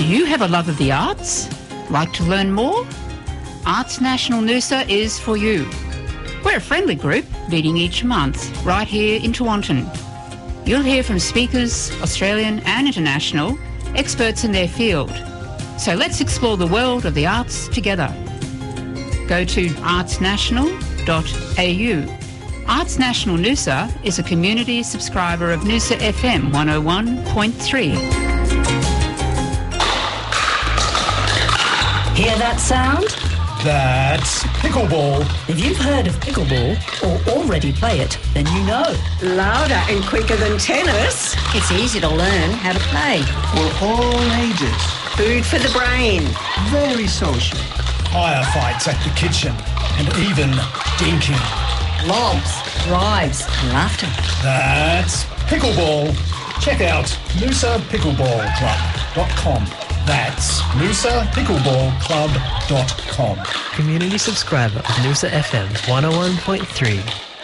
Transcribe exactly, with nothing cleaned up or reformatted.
you have a love of the arts? Like to learn more? Arts National Noosa is for you. We're a friendly group meeting each month right here in Tewantin. You'll hear from speakers, Australian and international, experts in their field. So let's explore the world of the arts together. Go to arts national dot a u. Arts National Noosa is a community subscriber of Noosa F M one oh one point three. Hear that sound? That's pickleball. If you've heard of pickleball or already play it, then you know. Louder and quicker than tennis. It's easy to learn how to play. For all ages. Food for the brain. Very social. Firefights at the kitchen and even dinking. Lobs, drives, laughter. That's pickleball. Check out noosa pickleball club dot com. That's noosa pickleball club dot com. Community subscriber of Noosa F M one oh one point three.